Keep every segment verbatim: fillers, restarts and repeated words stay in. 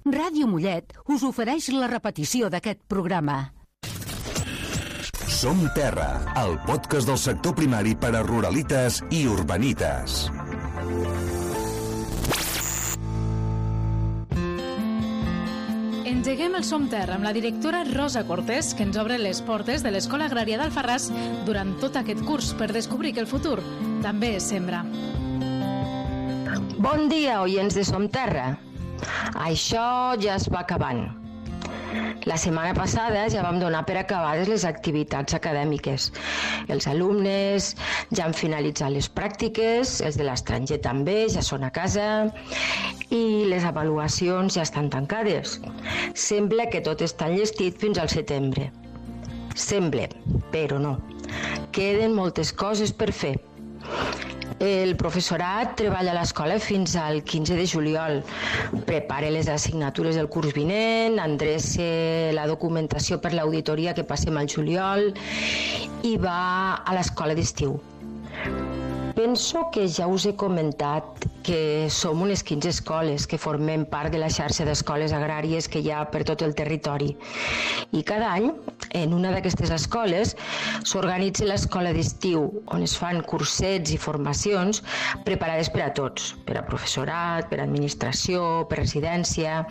Ràdio Mollet us ofereix la repetició d'aquest programa. Som Terra, el podcast del sector primari per a ruralites i urbanites. Engeguem el Som Terra amb la directora Rosa Cortés, que ens obre les portes de l'Escola Agrària d'Alfarràs durant tot aquest curs per descobrir que el futur també és sembra. Bon dia, oients de Som Terra. Això ja es va acabant. La setmana passada ja vam donar per acabades les activitats acadèmiques. Els alumnes ja han finalitzat les pràctiques, els de l'estranger també, ja són a casa, i les avaluacions ja estan tancades. Sembla que tot està enllestit fins al setembre. Sembla, però no. Queden moltes coses per fer. El professorat treballa a l'escola fins al quinze de juliol. Prepara les assignatures del curs vinent, endreça la documentació per l'auditoria que passem al juliol i va a l'escola d'estiu. Penso que ja us he comentat que som unes quinze escoles que formem part de la xarxa d'escoles agràries que hi ha per tot el territori. I cada any, en una d'aquestes escoles, s'organitza l'escola d'estiu, on es fan cursets i formacions preparades per a tots, per a professorat, per a administració, per residència.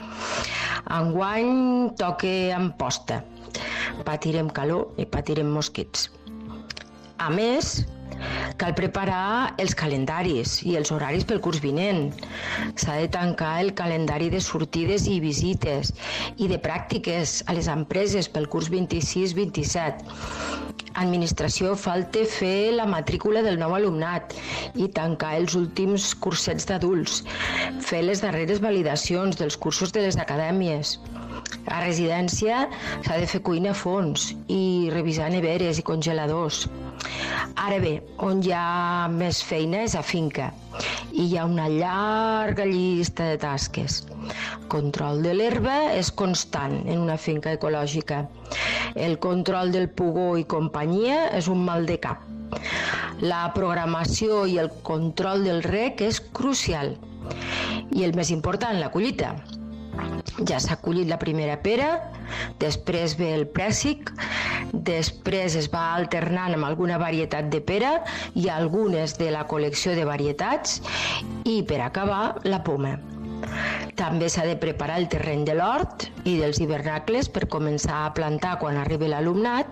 Enguany toca Amposta. Patirem calor i patirem mosquits. A més, cal preparar els calendaris i els horaris pel curs vinent. S'ha de tancar el calendari de sortides i visites i de pràctiques a les empreses pel curs vint-i-sis vint-i-set. Administració falta fer la matrícula del nou alumnat i tancar els últims cursets d'adults, fer les darreres validacions dels cursos de les acadèmies. A residència s'ha de fer cuina a fons i revisar neveres i congeladors. Ara bé, on hi ha més feina és a finca i hi ha una llarga llista de tasques. Control de l'herba és constant en una finca ecològica. El control del pugó i companyia és un mal de cap. La programació i el control del rec és crucial. I el més important, la collita. Ja s'ha collit la primera pera, després ve el prèssic, després es va alternant amb alguna varietat de pera i algunes de la col·lecció de varietats i, per acabar, la poma. També s'ha de preparar el terreny de l'hort i dels hivernacles per començar a plantar quan arribi l'alumnat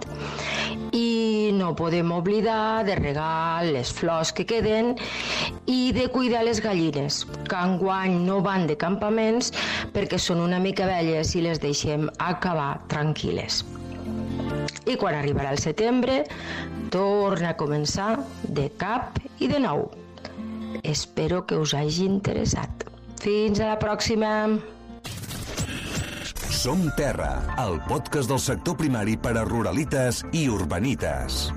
i no podem oblidar de regar les flors que queden i de cuidar les gallines, que enguany no van de campaments perquè són una mica velles i les deixem acabar tranquil·les. I quan arribarà el setembre, torna a començar de cap i de nou. Espero que us hagi interessat. Fins a la pròxima! Som Terra, el podcast del sector primari per a ruralites i urbanites.